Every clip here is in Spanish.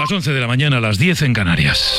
Las 11 de la mañana, a las 10 en Canarias.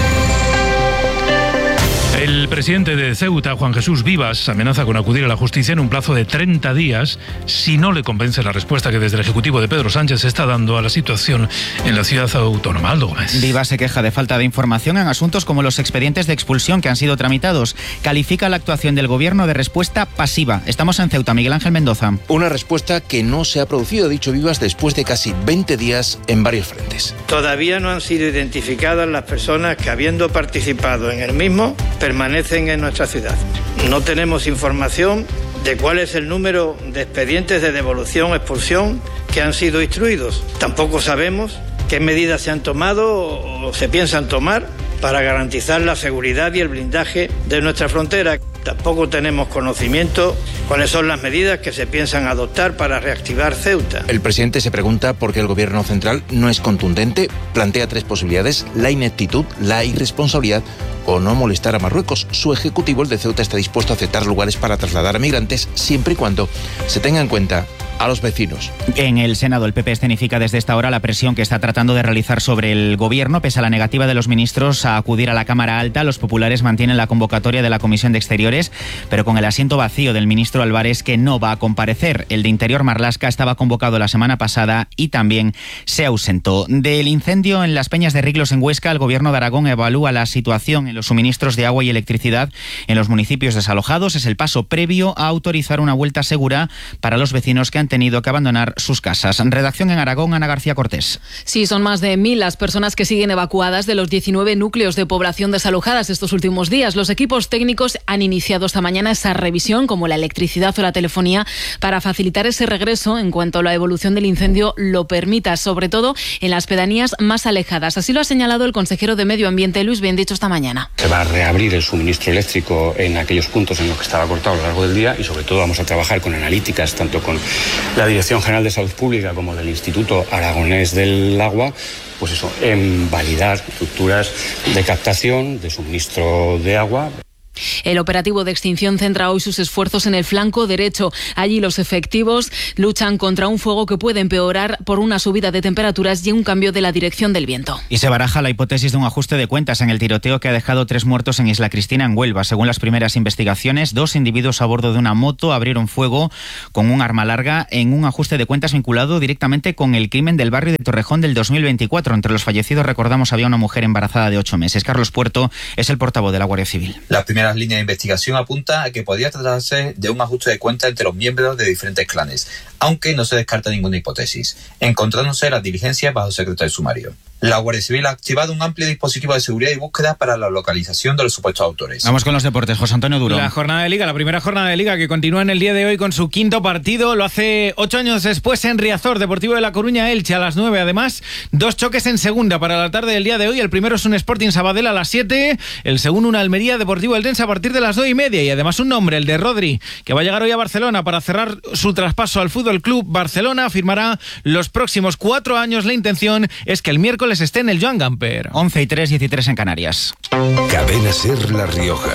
El presidente de Ceuta, Juan Jesús Vivas, amenaza con acudir a la justicia en un plazo de 30 días si no le convence la respuesta que desde el Ejecutivo de Pedro Sánchez se está dando a la situación en la ciudad autónoma. Aldo Gómez. Vivas se queja de falta de información en asuntos como los expedientes de expulsión que han sido tramitados. Califica la actuación del Gobierno de respuesta pasiva. Estamos en Ceuta. Miguel Ángel Mendoza. Una respuesta que no se ha producido, ha dicho Vivas, después de casi 20 días en varios frentes. Todavía no han sido identificadas las personas que, habiendo participado en el mismo, permanecen en nuestra ciudad. No tenemos información de cuál es el número de expedientes de devolución o expulsión que han sido instruidos. Tampoco sabemos qué medidas se han tomado o se piensan tomar para garantizar la seguridad y el blindaje de nuestra frontera. Tampoco tenemos conocimiento cuáles son las medidas que se piensan adoptar para reactivar Ceuta. El presidente se pregunta por qué el Gobierno central no es contundente. Plantea 3 posibilidades: la ineptitud, la irresponsabilidad o no molestar a Marruecos. Su ejecutivo, el de Ceuta, está dispuesto a aceptar lugares para trasladar a migrantes siempre y cuando se tenga en cuenta a los vecinos. En el Senado, el PP escenifica desde esta hora la presión que está tratando de realizar sobre el Gobierno. Pese a la negativa de los ministros a acudir a la Cámara Alta, los populares mantienen la convocatoria de la Comisión de Exteriores, pero con el asiento vacío del ministro Álvarez, que no va a comparecer. El de Interior, Marlaska, estaba convocado la semana pasada y también se ausentó. Del incendio en las Peñas de Riglos en Huesca, el Gobierno de Aragón evalúa la situación en los suministros de agua y electricidad en los municipios desalojados. Es el paso previo a autorizar una vuelta segura para los vecinos que han tenido que abandonar sus casas. Redacción en Aragón, Ana García Cortés. Sí, son más de 1.000 las personas que siguen evacuadas de los 19 núcleos de población desalojadas estos últimos días. Los equipos técnicos han iniciado esta mañana esa revisión, como la electricidad o la telefonía, para facilitar ese regreso en cuanto la evolución del incendio lo permita, sobre todo en las pedanías más alejadas. Así lo ha señalado el consejero de Medio Ambiente, Luis Bendicho, esta mañana. Se va a reabrir el suministro eléctrico en aquellos puntos en los que estaba cortado a lo largo del día y sobre todo vamos a trabajar con analíticas, tanto con la Dirección General de Salud Pública como del Instituto Aragonés del Agua, pues eso, en validar estructuras de captación, de suministro de agua. El operativo de extinción centra hoy sus esfuerzos en el flanco derecho. Allí los efectivos luchan contra un fuego que puede empeorar por una subida de temperaturas y un cambio de la dirección del viento. Y se baraja la hipótesis de un ajuste de cuentas en el tiroteo que ha dejado 3 muertos en Isla Cristina, en Huelva. Según las primeras investigaciones, 2 individuos a bordo de una moto abrieron fuego con un arma larga en un ajuste de cuentas vinculado directamente con el crimen del barrio de Torrejón del 2024. Entre los fallecidos, recordamos, había una mujer embarazada de 8 meses. Carlos Puerto es el portavoz de la Guardia Civil. Las primeras líneas de investigación apunta a que podría tratarse de un ajuste de cuentas entre los miembros de diferentes clanes, aunque no se descarta ninguna hipótesis, encontrándose las diligencias bajo secreto de sumario. La Guardia Civil ha activado un amplio dispositivo de seguridad y búsqueda para la localización de los supuestos autores. Vamos con los deportes. José Antonio Duro. La jornada de Liga, la primera jornada de Liga que continúa en el día de hoy con su 5º partido. Lo hace 8 años después en Riazor, Deportivo de La Coruña, Elche a las 9. Además, 2 choques en segunda para la tarde del día de hoy. El primero es un Sporting Sabadell a las 7. El segundo, un Almería Deportivo Eldense a partir de las 2:30. Y además un nombre, el de Rodri, que va a llegar hoy a Barcelona para cerrar su traspaso al Fútbol Club Barcelona. Firmará los próximos 4 años. La intención es que el miércoles esté en el Joan Gamper. 11:03, 13 en Canarias. Cadena SER La Rioja.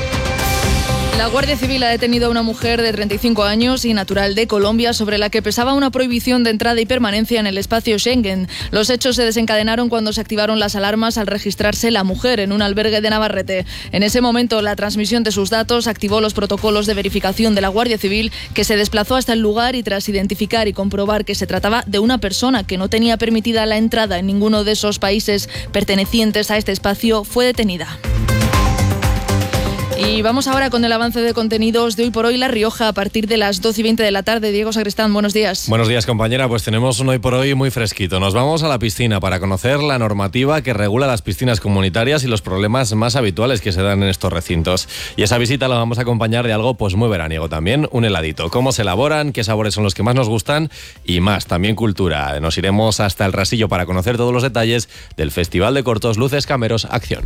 La Guardia Civil ha detenido a una mujer de 35 años y natural de Colombia, sobre la que pesaba una prohibición de entrada y permanencia en el espacio Schengen. Los hechos se desencadenaron cuando se activaron las alarmas al registrarse la mujer en un albergue de Navarrete. En ese momento, la transmisión de sus datos activó los protocolos de verificación de la Guardia Civil, que se desplazó hasta el lugar y, tras identificar y comprobar que se trataba de una persona que no tenía permitida la entrada en ninguno de esos países pertenecientes a este espacio, fue detenida. Y vamos ahora con el avance de contenidos de Hoy por Hoy La Rioja a partir de las 12:20 de la tarde. Diego Sacristán, buenos días. Buenos días, compañera. Pues tenemos un Hoy por Hoy muy fresquito. Nos vamos a la piscina para conocer la normativa que regula las piscinas comunitarias y los problemas más habituales que se dan en estos recintos. Y esa visita la vamos a acompañar de algo pues muy veraniego también, un heladito. Cómo se elaboran, qué sabores son los que más nos gustan y más, también cultura. Nos iremos hasta el Rasillo para conocer todos los detalles del Festival de Cortos, Luces, Cameros, Acción.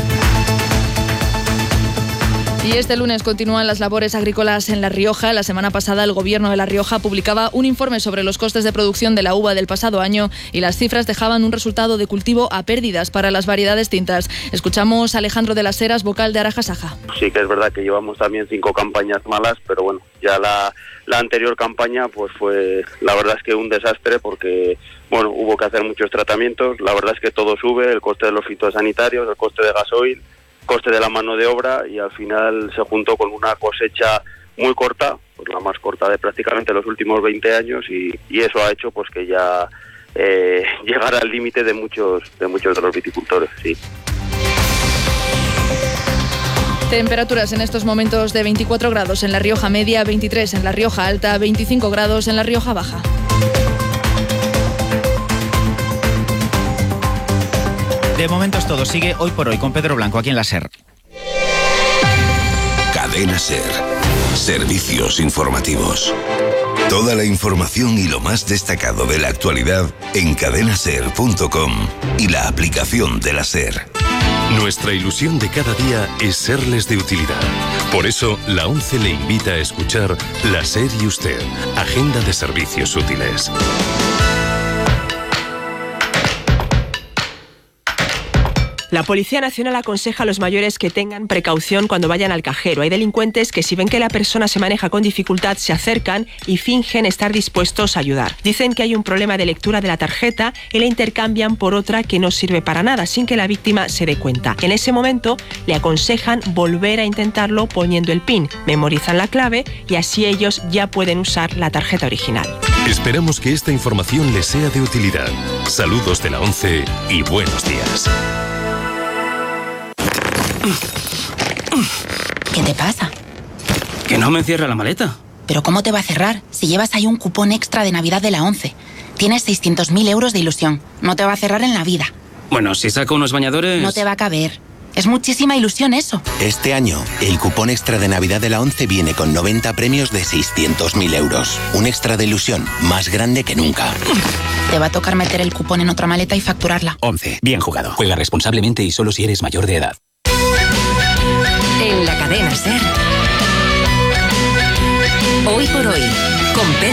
Y este lunes continúan las labores agrícolas en La Rioja. La semana pasada el Gobierno de La Rioja publicaba un informe sobre los costes de producción de la uva del pasado año y las cifras dejaban un resultado de cultivo a pérdidas para las variedades tintas. Escuchamos a Alejandro de las Heras, vocal de Arajasaja. Sí que es verdad que llevamos también 5 campañas malas, pero bueno, ya la anterior campaña pues fue, la verdad es que un desastre porque bueno, hubo que hacer muchos tratamientos. La verdad es que todo sube, el coste de los fitosanitarios, el coste de gasoil, coste de la mano de obra, y al final se juntó con una cosecha muy corta, pues la más corta de prácticamente los últimos 20 años, y eso ha hecho pues que ya llegara al límite de muchos de los viticultores, sí. Temperaturas en estos momentos de 24 grados en La Rioja Media, 23 en La Rioja Alta, 25 grados en La Rioja Baja. De momento es todo. Sigue Hoy por Hoy con Pedro Blanco aquí en la SER. Cadena SER. Servicios informativos. Toda la información y lo más destacado de la actualidad en cadenaser.com y la aplicación de la SER. Nuestra ilusión de cada día es serles de utilidad. Por eso, la ONCE le invita a escuchar La SER y Usted, Agenda de Servicios Útiles. La Policía Nacional aconseja a los mayores que tengan precaución cuando vayan al cajero. Hay delincuentes que, si ven que la persona se maneja con dificultad, se acercan y fingen estar dispuestos a ayudar. Dicen que hay un problema de lectura de la tarjeta y la intercambian por otra que no sirve para nada, sin que la víctima se dé cuenta. En ese momento, le aconsejan volver a intentarlo poniendo el PIN. Memorizan la clave y así ellos ya pueden usar la tarjeta original. Esperamos que esta información les sea de utilidad. Saludos de la ONCE y buenos días. ¿Qué te pasa? Que no me cierra la maleta. ¿Pero cómo te va a cerrar si llevas ahí un cupón extra de Navidad de la ONCE? Tienes 600.000 euros de ilusión. No te va a cerrar en la vida. Bueno, si saco unos bañadores... No te va a caber. Es muchísima ilusión eso. Este año, el cupón extra de Navidad de la ONCE viene con 90 premios de 600.000 euros. Un extra de ilusión más grande que nunca. Te va a tocar meter el cupón en otra maleta y facturarla. ONCE. Bien jugado. Juega responsablemente y solo si eres mayor de edad. En la cadena SER. Hoy por Hoy, con Pedro